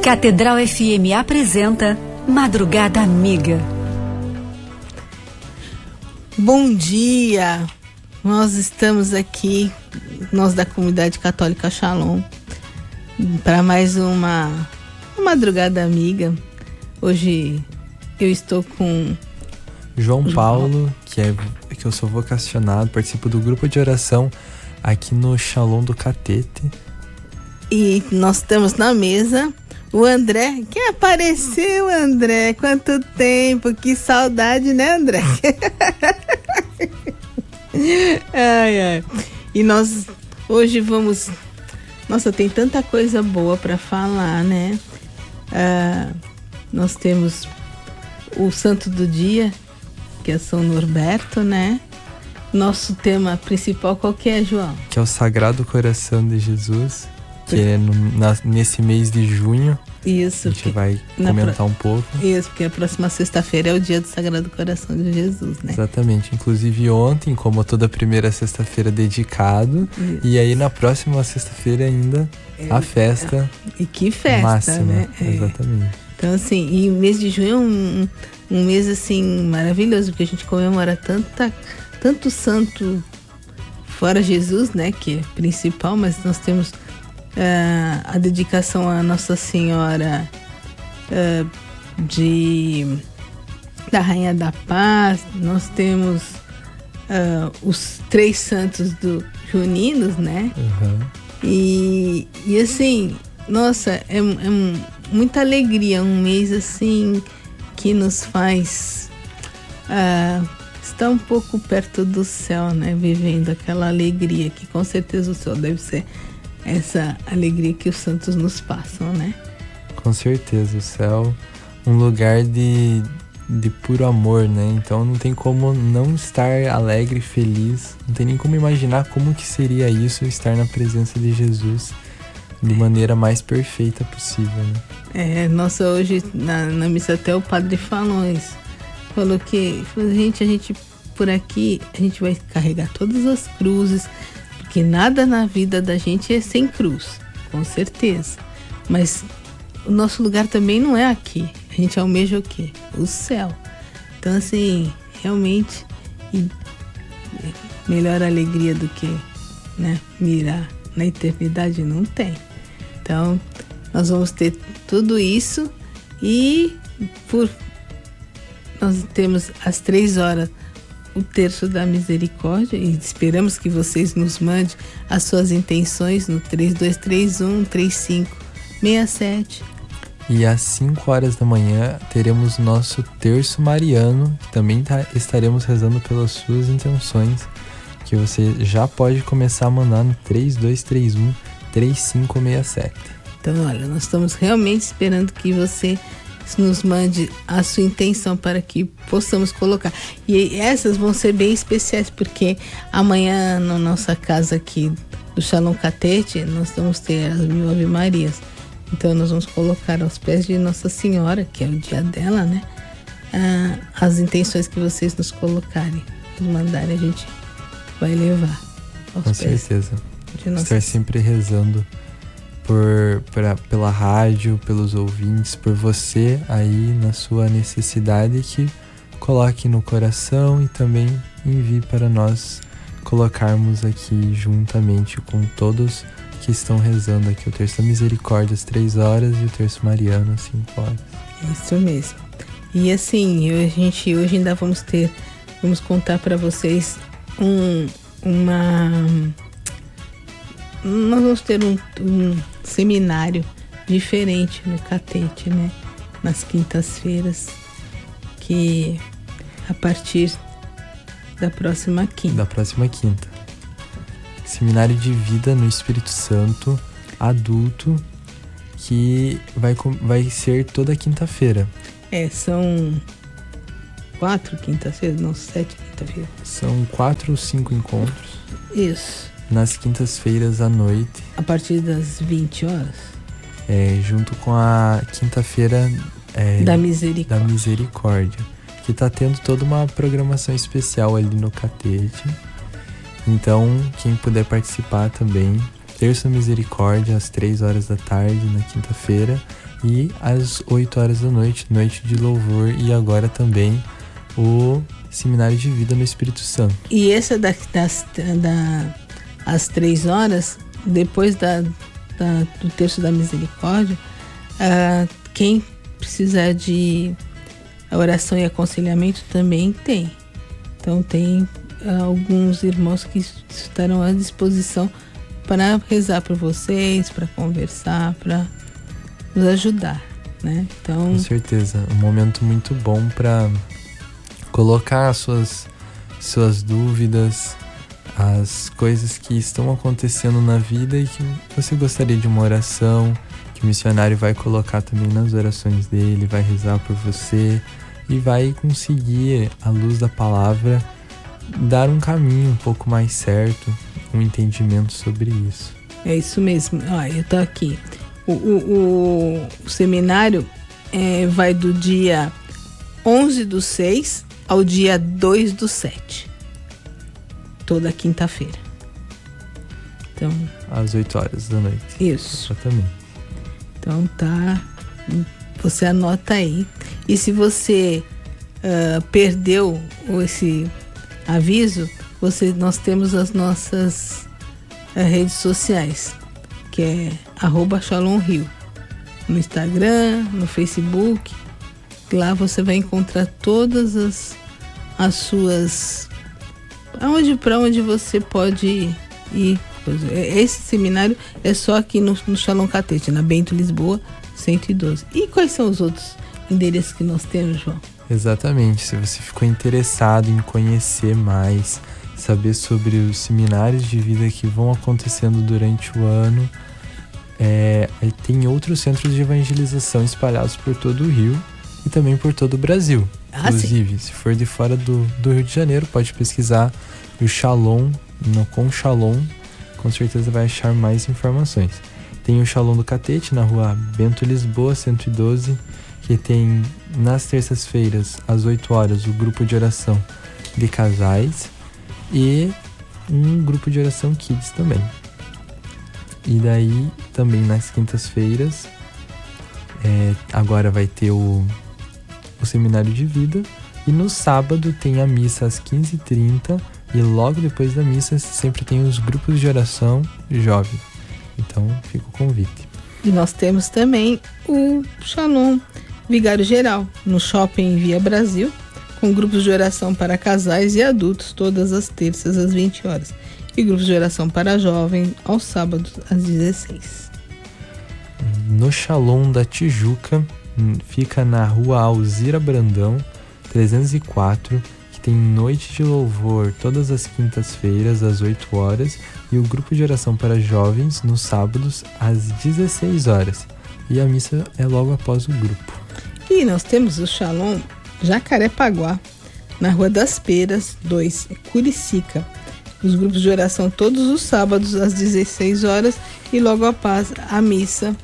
Catedral FM apresenta Madrugada Amiga. Bom dia! Nós estamos aqui, nós da Comunidade Católica Shalom, para mais uma Madrugada Amiga. Hoje eu estou com João Paulo, que eu sou vocacionado, participo do grupo de oração aqui no Shalom do Catete. E nós estamos na mesa o André, que apareceu, André. Quanto tempo, que saudade, né, André? Ai. E nós hoje vamos... Nossa, tem tanta coisa boa para falar, né? Nós temos o Santo do Dia, que é São Norberto, né? Nosso tema principal qual que é, João? Que é o Sagrado Coração de Jesus, que é nesse mês de junho. Isso. A gente vai comentar um pouco. Isso, porque a próxima sexta-feira é o dia do Sagrado Coração de Jesus, né? Exatamente. Inclusive ontem, como toda primeira sexta-feira, dedicado. Isso. E aí na próxima sexta-feira ainda a festa. E que festa, máxima, né? Exatamente. Então assim, e o mês de junho é um mês assim maravilhoso, porque a gente comemora tanto santo fora Jesus, né? Que é principal, mas nós temos a dedicação a Nossa Senhora da Rainha da Paz. Nós temos os 3 santos juninos, né? Uhum. E assim, nossa, é muita alegria, um mês assim que nos faz estar um pouco perto do céu, né? Vivendo aquela alegria que com certeza o céu deve ser essa alegria que os santos nos passam, né? Com certeza, o céu, um lugar de puro amor, né? Então não tem como não estar alegre, feliz, não tem nem como imaginar como que seria isso, estar na presença de Jesus de maneira mais perfeita possível, né? Nossa, hoje na missa até o padre falou isso, falou, gente, por aqui, a gente vai carregar todas as cruzes, que nada na vida da gente é sem cruz, com certeza. Mas o nosso lugar também não é aqui. A gente almeja o quê? O céu. Então, assim, realmente, melhor alegria do que, né, mirar na eternidade não tem. Então, nós vamos ter tudo isso e nós temos às 3 horas o Terço da Misericórdia, e esperamos que vocês nos mandem as suas intenções no 3231-3567. E às 5 horas da manhã teremos nosso Terço Mariano, que também estaremos rezando pelas suas intenções, que você já pode começar a mandar no 3231-3567. Então, olha, nós estamos realmente esperando que você nos mande a sua intenção para que possamos colocar. E essas vão ser bem especiais, porque amanhã na nossa casa aqui do Shalom Catete, nós vamos ter as 1000 Ave Marias. Então nós vamos colocar aos pés de Nossa Senhora, que é o dia dela, né? As intenções que vocês nos colocarem, nos mandarem, a gente vai levar aos Com pés. certeza. De Nossa Estar sempre rezando pela rádio, pelos ouvintes, por você aí na sua necessidade, que coloque no coração e também envie para nós colocarmos aqui juntamente com todos que estão rezando aqui o Terço da Misericórdia às 3 horas e o Terço Mariano às 5 horas. Isso mesmo. E assim, a gente hoje ainda vamos contar para vocês nós vamos ter um seminário diferente no Catete, né? Nas quintas-feiras, que a partir da próxima quinta. Seminário de vida no Espírito Santo, adulto, que vai ser toda quinta-feira. São 4 quintas-feiras, não, 7 quinta-feiras. São 4 ou 5 encontros. Isso. Nas quintas-feiras à noite. A partir das 20 horas? Junto com a quinta-feira da Misericórdia. Que tá tendo toda uma programação especial ali no Catete. Então, quem puder participar também, Terça Misericórdia, às 3 horas da tarde, na quinta-feira, e às 8 horas da noite, noite de louvor, e agora também o Seminário de Vida no Espírito Santo. E essa às 3 horas, depois do Terço da Misericórdia, quem precisar de oração e aconselhamento também tem. Então tem alguns irmãos que estarão à disposição para rezar por vocês, para conversar, para nos ajudar, né? Então, com certeza, um momento muito bom para colocar as suas dúvidas, as coisas que estão acontecendo na vida e que você gostaria de uma oração, que o missionário vai colocar também nas orações dele, vai rezar por você e vai conseguir, à luz da palavra, dar um caminho um pouco mais certo, um entendimento sobre isso. É isso mesmo. Eu tô aqui. O seminário vai do dia 11/6 ao dia 2/7. Toda quinta-feira. Então, às 8 horas da noite. Isso. Exatamente. Então você anota aí. E se você perdeu esse aviso, nós temos as nossas redes sociais, que é @ShalomRio, no Instagram, no Facebook. Lá você vai encontrar todas as suas... para onde você pode ir. Esse seminário é só aqui no Shalom Catete, na Bento Lisboa 112. E quais são os outros endereços que nós temos, João? Exatamente, se você ficou interessado em conhecer mais, saber sobre os seminários de vida que vão acontecendo durante o ano, tem outros centros de evangelização espalhados por todo o Rio e também por todo o Brasil. Inclusive, se for de fora do Rio de Janeiro, pode pesquisar o Shalom, com Shalom, com certeza vai achar mais informações. Tem o Shalom do Catete, na rua Bento Lisboa 112, que tem nas terças-feiras, às 8 horas, o grupo de oração de casais e um grupo de oração kids também. E daí, também nas quintas-feiras, agora vai ter o Seminário de Vida, e no sábado tem a missa às 15h30, e logo depois da missa sempre tem os grupos de oração jovem. Então fica o convite. E nós temos também o Shalom Vigário Geral, no Shopping Via Brasil, com grupos de oração para casais e adultos todas as terças às 20 horas. E grupos de oração para jovens aos sábados às 16. No Shalom da Tijuca, fica na rua Alzira Brandão 304, que tem noite de louvor todas as quintas-feiras às 8 horas e o grupo de oração para jovens nos sábados às 16 horas. E a missa é logo após o grupo. E nós temos o Shalom Jacarepaguá, na Rua das Peras 2, Curicica. Os grupos de oração todos os sábados às 16 horas e logo após a missa.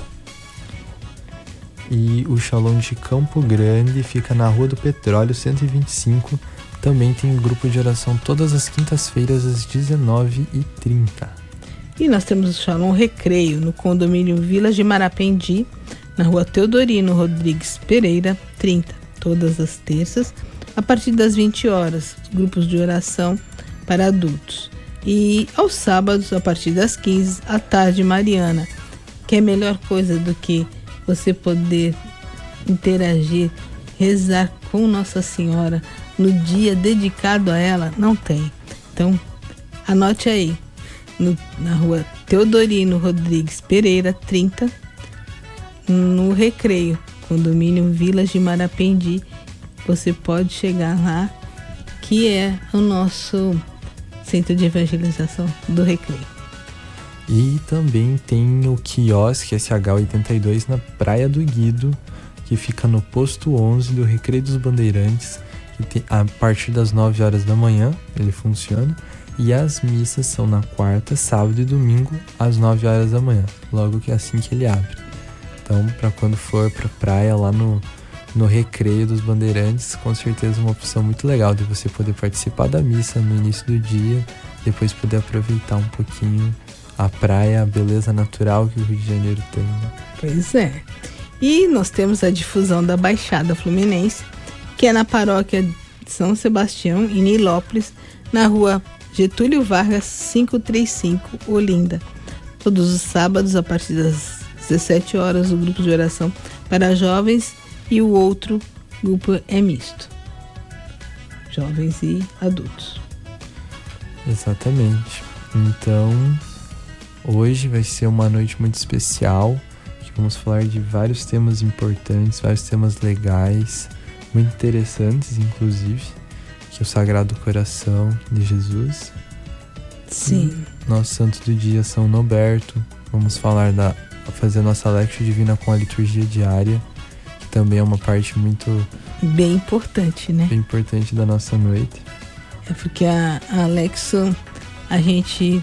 E o Shalom de Campo Grande fica na Rua do Petróleo 125. Também tem grupo de oração todas as quintas-feiras às 19h30. E nós temos o Shalom Recreio no condomínio Vila de Marapendi, na Rua Teodorino Rodrigues Pereira 30, todas as terças, a partir das 20 horas, grupos de oração para adultos. E aos sábados, a partir das 15, a tarde mariana, que é a melhor coisa do que você poder interagir, rezar com Nossa Senhora no dia dedicado a ela, não tem. Então, anote aí, na Rua Teodorino Rodrigues Pereira 30, no Recreio, condomínio Vila de Marapendi. Você pode chegar lá, que é o nosso centro de evangelização do Recreio. E também tem o quiosque SH82 na Praia do Guido, que fica no posto 11 do Recreio dos Bandeirantes, que tem, a partir das 9 horas da manhã ele funciona, e as missas são na quarta, sábado e domingo às 9 horas da manhã, logo que é assim que ele abre. Então, para quando for para praia lá no Recreio dos Bandeirantes, com certeza uma opção muito legal de você poder participar da missa no início do dia, depois poder aproveitar um pouquinho a praia, a beleza natural que o Rio de Janeiro tem, né? Pois é. E nós temos a difusão da Baixada Fluminense, que é na paróquia de São Sebastião, em Nilópolis, na rua Getúlio Vargas 535, Olinda. Todos os sábados, a partir das 17 horas, o grupo de oração para jovens e o outro grupo é misto. Jovens e adultos. Exatamente. Então, hoje vai ser uma noite muito especial, que vamos falar de vários temas importantes, vários temas legais, muito interessantes, inclusive, que é o Sagrado Coração de Jesus. Sim. E nosso santo do dia, São Noberto. Vamos falar fazer a nossa Lectio Divina com a liturgia diária, que também é uma parte muito... bem importante, né? bem importante da nossa noite. É porque a Lexo, a gente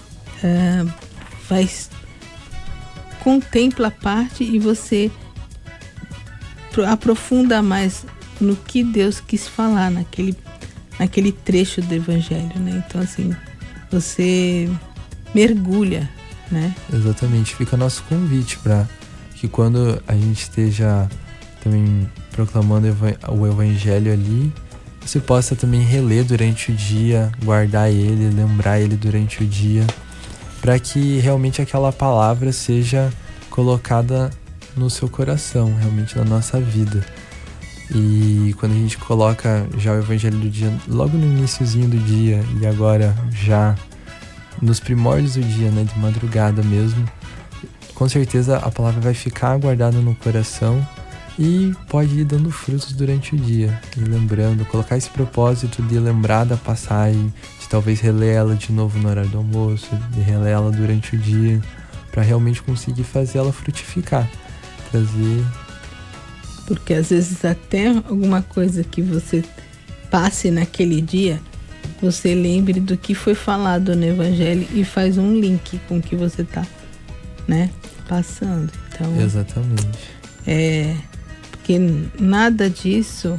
contempla a parte e você aprofunda mais no que Deus quis falar naquele trecho do Evangelho, né? Então, assim, você mergulha, né? Exatamente. Fica nosso convite para que quando a gente esteja também proclamando o Evangelho ali, você possa também reler durante o dia, guardar ele, lembrar ele durante o dia, para que realmente aquela palavra seja colocada no seu coração, realmente na nossa vida. E quando a gente coloca já o Evangelho do dia logo no iniciozinho do dia e agora já nos primórdios do dia, né, de madrugada mesmo, com certeza a palavra vai ficar guardada no coração e pode ir dando frutos durante o dia. E lembrando, colocar esse propósito de lembrar da passagem, de talvez reler ela de novo no horário do almoço, de reler ela durante o dia, para realmente conseguir fazer ela frutificar, trazer... Porque às vezes até alguma coisa que você passe naquele dia, você lembre do que foi falado no Evangelho e faz um link com o que você está, né, passando. Então, exatamente. Porque nada disso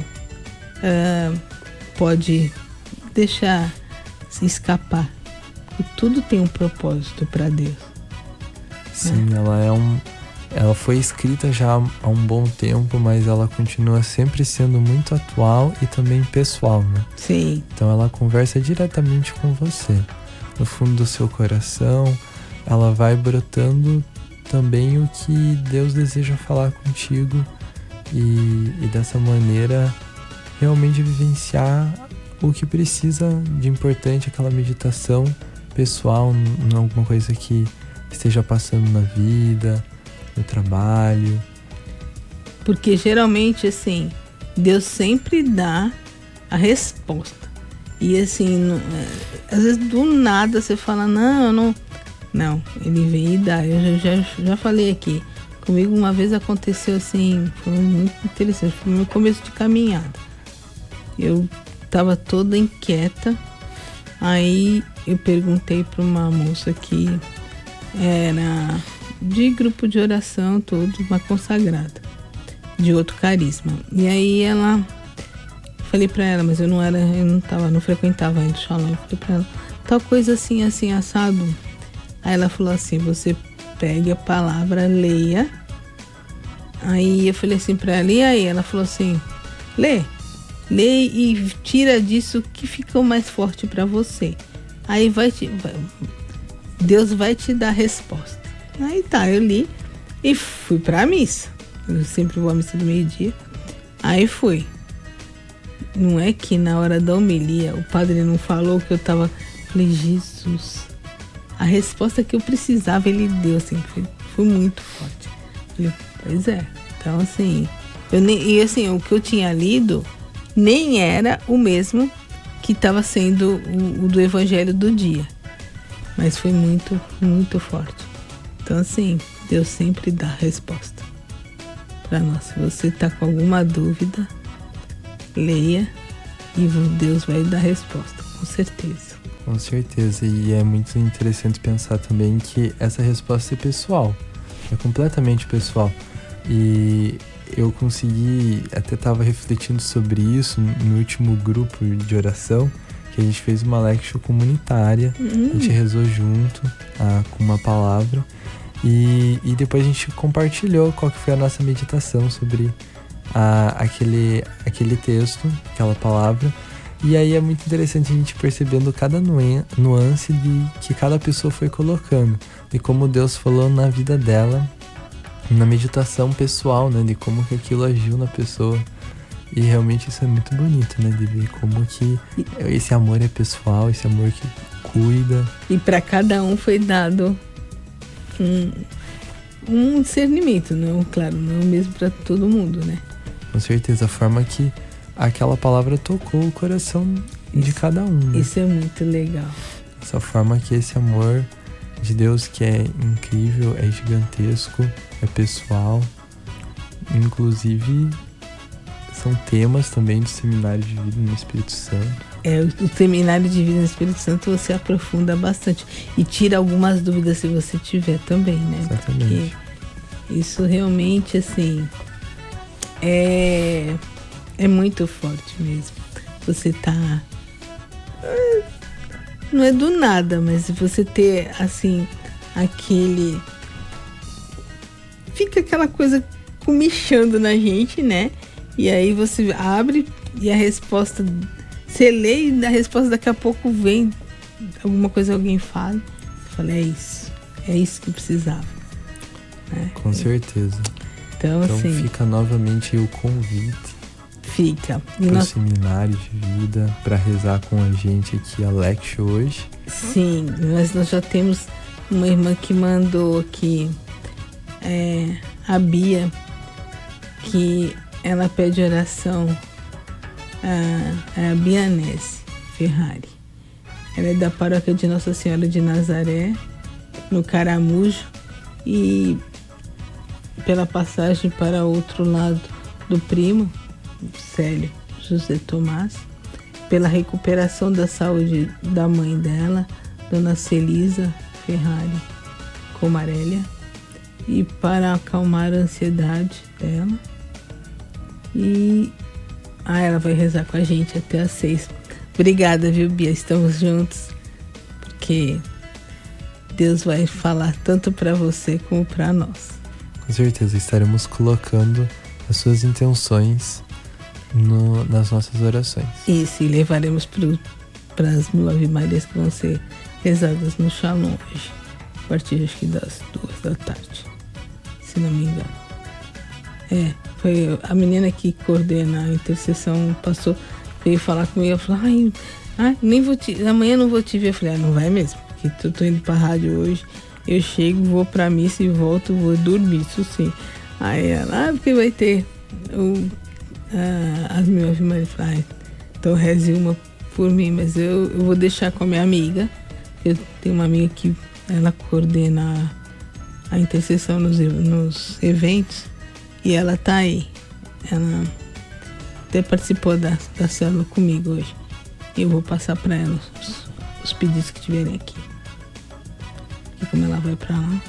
pode deixar se escapar. E tudo tem um propósito para Deus. Sim, né? Ela foi escrita já há um bom tempo, mas ela continua sempre sendo muito atual e também pessoal, né? Sim. Então ela conversa diretamente com você. No fundo do seu coração, ela vai brotando também o que Deus deseja falar contigo e dessa maneira realmente vivenciar o que precisa de importante, aquela meditação pessoal, em alguma coisa que esteja passando na vida, no trabalho. Porque geralmente, assim, Deus sempre dá a resposta. E assim, às vezes do nada você fala, não, ele vem e dá. Eu já falei aqui, comigo uma vez aconteceu assim, foi muito interessante, foi no meu começo de caminhada. Eu tava toda inquieta, aí eu perguntei para uma moça que era de grupo de oração, tudo, uma consagrada, de outro carisma. E aí falei pra ela, mas eu não frequentava ainda o Shalom. Eu falei pra ela, tal coisa assim, assim, assado. Aí ela falou assim, você pegue a palavra, leia. Aí eu falei assim pra ela, e aí? Ela falou assim, lê e tira disso que ficou mais forte pra você. Aí Deus vai te dar a resposta. Aí tá, eu li e fui pra missa. Eu sempre vou à missa do meio-dia. Aí fui. Não é que na hora da homilia o padre não falou que eu tava... Falei, Jesus, a resposta que eu precisava ele deu, assim, foi muito forte. Falei, pois é. Então, assim, o que eu tinha lido nem era o mesmo que estava sendo o do Evangelho do dia. Mas foi muito, muito forte. Então, assim, Deus sempre dá a resposta para nós. Se você está com alguma dúvida, leia e Deus vai dar a resposta, com certeza. Com certeza, e é muito interessante pensar também que essa resposta é pessoal, é completamente pessoal. E eu consegui, até estava refletindo sobre isso no último grupo de oração que que a gente fez uma lectio comunitária, a gente rezou junto com uma palavra e depois a gente compartilhou qual que foi a nossa meditação sobre aquele texto, aquela palavra. E aí é muito interessante a gente percebendo cada nuance que cada pessoa foi colocando, de como Deus falou na vida dela, na meditação pessoal, né, de como que aquilo agiu na pessoa. E realmente isso é muito bonito, né, de ver como que esse amor é pessoal, esse amor que cuida. E para cada um foi dado um discernimento, não, claro, não é o mesmo para todo mundo, né? Com certeza, a forma que aquela palavra tocou o coração de cada um, né? Isso é muito legal. Essa forma que esse amor de Deus, que é incrível, é gigantesco, é pessoal. Inclusive, são temas também do Seminário de Vida no Espírito Santo. O Seminário de Vida no Espírito Santo você aprofunda bastante e tira algumas dúvidas se você tiver também, né? Exatamente. Porque isso realmente, assim, é muito forte mesmo. Você tá... Não é do nada, mas você ter, assim, aquele... Fica aquela coisa comichando na gente, né? E aí você abre e a resposta... Você lê e a resposta daqui a pouco vem alguma coisa, alguém fala. Eu falei, é isso que precisava. Né? Com certeza. Então assim, fica novamente o convite. Fica. Para o Seminário de Vida, para rezar com a gente aqui a Lectio hoje. Sim, mas nós já temos uma irmã que mandou aqui, a Bia, que ela pede oração. A Bianese Ferrari. Ela é da paróquia de Nossa Senhora de Nazaré, no Caramujo, e pela passagem para outro lado do primo, Célio José Tomás, pela recuperação da saúde da mãe dela, Dona Celisa Ferrari Comarélia, e para acalmar a ansiedade dela. E ela vai rezar com a gente até às 6. Obrigada, viu, Bia? Estamos juntos, porque Deus vai falar tanto para você como para nós. Com certeza, estaremos colocando as suas intenções nas nossas orações. Isso, e levaremos para as 1000 Ave Marias que vão ser rezadas no Shalom hoje, a partir acho que das 2 da tarde, se não me engano. Foi a menina que coordena a intercessão, veio falar comigo, ela falou, nem vou amanhã não vou te ver. Eu falei, não vai mesmo, porque eu tô indo pra rádio hoje, eu chego, vou pra missa e volto, vou dormir, isso sim. Aí ela, porque vai ter as 1000 Ave Maria. Eu falei, então reze uma por mim, mas eu vou deixar com a minha amiga, eu tenho uma amiga que ela coordena a intercessão nos eventos, e ela tá aí. Ela até participou da célula comigo hoje. Eu vou passar para ela os pedidos que tiverem aqui. E como ela vai para lá.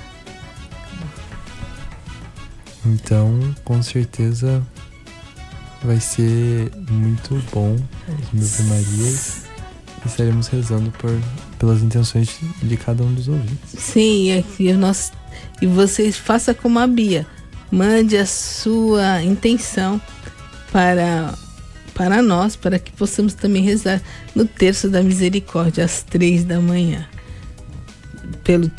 Então, com certeza, vai ser muito bom as 1000 Ave Marias. E estaremos rezando pelas intenções de cada um dos ouvintes. Sim, e vocês façam como a Bia. Mande a sua intenção para nós, para que possamos também rezar no Terço da Misericórdia, às 3 da manhã. Pelo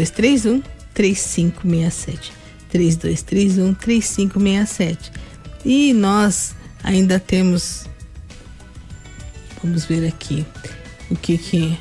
3231-3567. 3231-3567. E nós ainda temos... Vamos ver aqui o que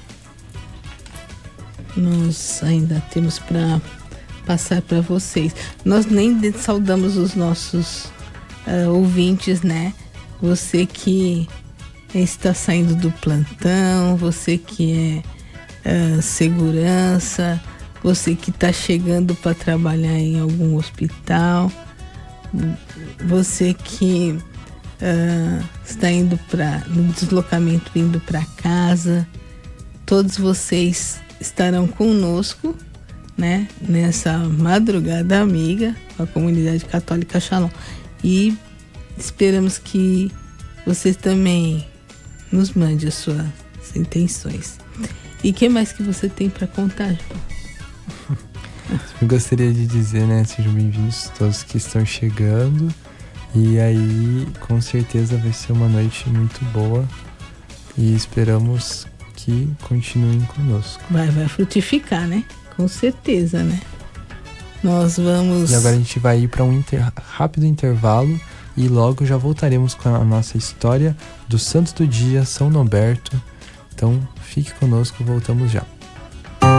nós ainda temos para passar para vocês. Nós nem saudamos os nossos ouvintes, né? Você que está saindo do plantão, você que é segurança, você que está chegando para trabalhar em algum hospital, você que está indo no deslocamento, indo para casa, todos vocês estarão conosco, né, nessa madrugada amiga com a comunidade católica Shalom. E esperamos que vocês também nos mande a sua nossas intenções. E o que mais que você tem para contar, João? Eu gostaria de dizer, né, sejam bem-vindos todos que estão chegando. E aí, com certeza vai ser uma noite muito boa. E esperamos que continuem conosco. Vai frutificar, né? Com certeza, né? Nós vamos... E agora a gente vai ir para um rápido intervalo e logo já voltaremos com a nossa história do Santo do Dia, São Norberto. Então, fique conosco, voltamos já.